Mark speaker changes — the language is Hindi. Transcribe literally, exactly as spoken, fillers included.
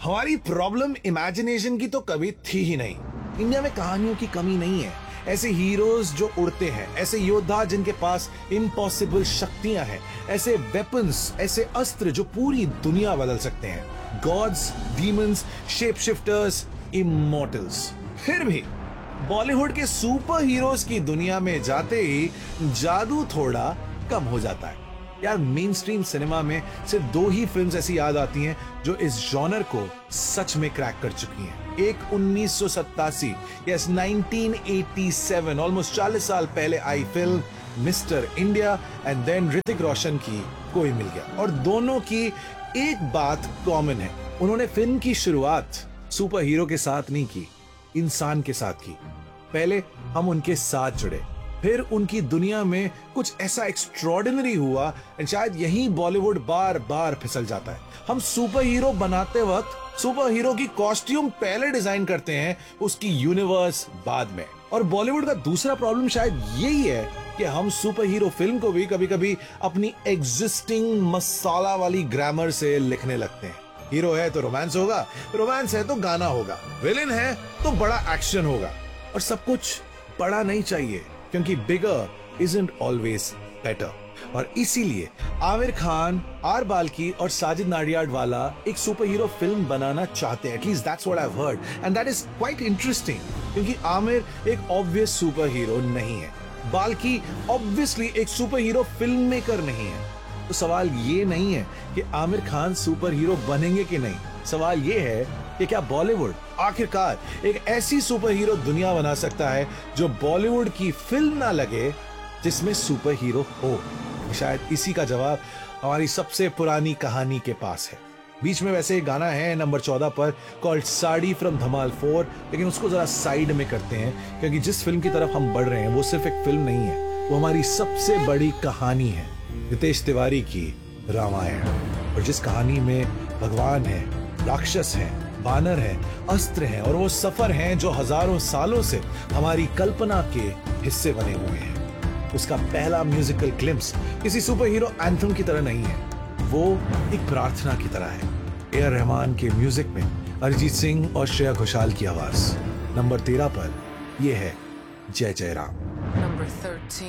Speaker 1: हमारी प्रॉब्लम इमेजिनेशन की तो कभी थी ही नहीं। इंडिया में कहानियों की कमी नहीं है, ऐसे हीरोज जो उड़ते हैं, ऐसे योद्धा जिनके पास इम्पॉसिबल शक्तियां हैं, ऐसे वेपन्स, ऐसे अस्त्र जो पूरी दुनिया बदल सकते हैं, God's, demons, shape shifters, immortals. फिर भी बॉलीवुड के सुपर हीरोज की दुनिया में जाते ही जादू थोड़ा कम हो जाता है। यार मेन स्ट्रीम सिनेमा में सिर्फ दो ही फिल्म्स ऐसी याद आती हैं जो इस जॉनर को सच में क्रैक कर चुकी हैं। एक उन्नीस सौ सत्तासी, yes nineteen eighty seven, almost चालीस साल पहले आई film mister India, and then Hrithik Roshan की कोई मिल गया। और दोनों की एक बात कॉमन है, उन्होंने फिल्म की शुरुआत सुपर हीरो के साथ नहीं की, इंसान के साथ की। पहले हम उनके साथ जुड़े, फिर उनकी दुनिया में कुछ ऐसा एक्स्ट्रॉर्डिनरी हुआ, एंड शायद यही बॉलीवुड बार बार फिसल जाता है। हम सुपर हीरो बनाते वक्त सुपर हीरो की कॉस्ट्यूम पहले डिजाइन करते हैं, उसकी यूनिवर्स बाद में। और बॉलीवुड का दूसरा प्रॉब्लम शायद यही है कि हम सुपर हीरो फिल्म को भी कभी कभी अपनी एग्जिस्टिंग मसाला वाली ग्रामर से लिखने लगते हैं। हीरो है तो रोमांस होगा, रोमांस है तो गाना होगा, विलेन है तो बड़ा एक्शन होगा, और सब कुछ बड़ा नहीं चाहिए, क्योंकि बिगर इजंट ऑलवेज बेटर। और इसीलिए आमिर खान, आर बाल्की और साजिद नाडियाडवाला एक सुपर हीरो फिल्म बनाना चाहते हैं। At least that's what I have heard, and that is quite interesting, क्योंकि आमिर एक ऑब्वियस सुपर हीरो नहीं है, बाल्की ऑब्वियसली एक सुपर हीरो फिल्म मेकर नहीं है। तो सवाल ये नहीं है कि आमिर खान सुपर हीरो बनेंगे कि नहीं, सवाल ये है कि क्या बॉलीवुड आखिरकार एक ऐसी सुपर हीरो दुनिया बना सकता है जो बॉलीवुड की फिल्म ना लगे, जिसमें सुपर हीरो हो। शायद इसी का जवाब हमारी सबसे पुरानी कहानी के पास है। बीच में वैसे एक गाना है नंबर चौदह पर, called sari from Dhamaal four, लेकिन उसको जरा साइड में करते हैं, क्योंकि जिस फिल्म की तरफ हम बढ़ रहे हैं वो सिर्फ एक फिल्म नहीं है, वो हमारी सबसे बड़ी कहानी है, रितेश तिवारी की रामायण। और जिस कहानी में भगवान है, राक्षस है, बानर है, अस्त्र है, और वो सफर हैं जो हजारों सालों से हमारी कल्पना के हिस्से बने हुए हैं। उसका पहला म्यूजिकल ग्लिम्स किसी सुपर हीरो एंथम की तरह नहीं है, वो एक प्रार्थना की तरह है। ए आर रहमान के म्यूजिक में अरिजीत सिंह और श्रेया घोषाल की आवाज। नंबर तेरह पर यह है जय जय राम।